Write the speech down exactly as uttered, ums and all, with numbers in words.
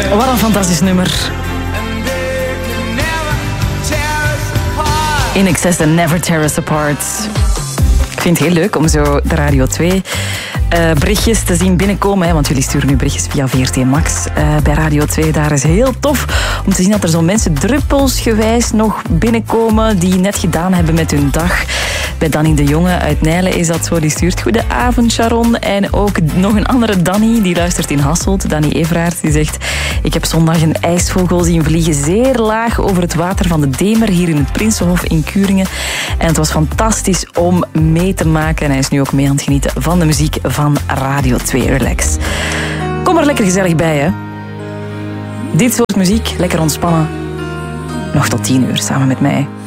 Wat een fantastisch nummer. In Excess en Never Tear Us Apart. Ik vind het heel leuk om zo de Radio twee uh, berichtjes te zien binnenkomen. Hè, want jullie sturen nu berichtjes via V R T Max uh, bij Radio twee. Daar is heel tof om te zien dat er zo mensen druppelsgewijs nog binnenkomen die net gedaan hebben met hun dag. Bij Danny de Jonge uit Nijlen is dat zo. Die stuurt goedenavond Sharon. En ook nog een andere Danny, die luistert in Hasselt. Danny Everaert, die zegt... Ik heb zondag een ijsvogel zien vliegen zeer laag over het water van de Demer hier in het Prinsenhof in Kuringen. En het was fantastisch om mee te maken. En hij is nu ook mee aan het genieten van de muziek van Radio twee Relax. Kom er lekker gezellig bij, hè. Dit soort muziek, lekker ontspannen. Nog tot tien uur samen met mij.